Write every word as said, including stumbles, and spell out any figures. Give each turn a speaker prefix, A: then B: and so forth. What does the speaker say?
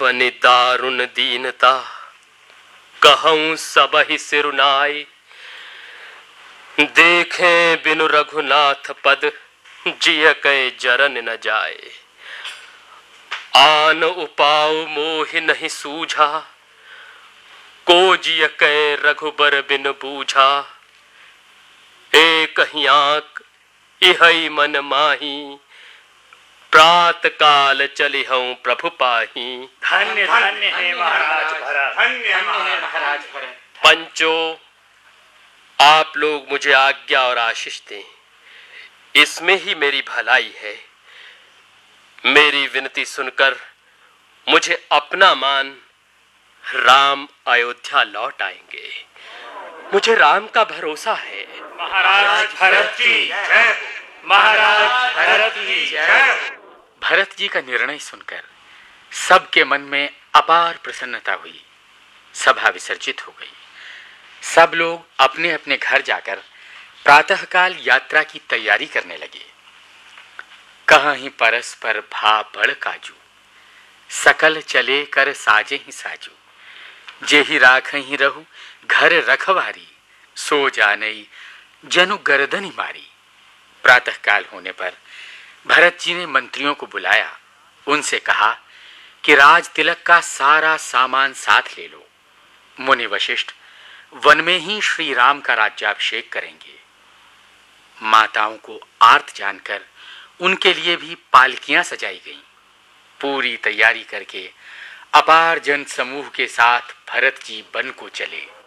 A: मनि दारुण दीनता, कहूँ सबहि सिरुनाई। देखें बिनु रघुनाथ पद, जिय कै जरन न जाए। आन उपाव मोहि नहीं सूझा, को जिय कै रघुबर बिन बूझा। एक ही आँख इहै मन माही, प्रात काल चली हूँ प्रभु पाही।
B: धन्य धन्य है महाराज भरत, धन्य है महाराज भरत।
A: पंचों, आप लोग मुझे आज्ञा और आशीष दें, इसमें ही मेरी भलाई है। मेरी विनती सुनकर मुझे अपना मान, राम अयोध्या लौट आएंगे। मुझे राम का भरोसा है।
B: महाराज भरत की जय, महाराज भरत की जय।
C: भरत जी का निर्णय सुनकर सबके मन में अपार प्रसन्नता हुई। सभा विसर्जित हो गई। सब लोग अपने अपने घर जाकर प्रातःकाल यात्रा की तैयारी करने लगे। कहीं परस्पर भा बड़ काजू, सकल चले कर साजे ही साजू। जेहि राख ही रहू घर रखवारी, सो जानई जनु गर्दनी मारी। प्रातःकाल होने पर भरत जी ने मंत्रियों को बुलाया। उनसे कहा कि राज तिलक का सारा सामान साथ ले लो। मुनि वशिष्ठ वन में ही श्री राम का राज्याभिषेक करेंगे। माताओं को आर्त जानकर उनके लिए भी पालकियां सजाई गईं। पूरी तैयारी करके अपार जन समूह के साथ भरत जी वन को चले।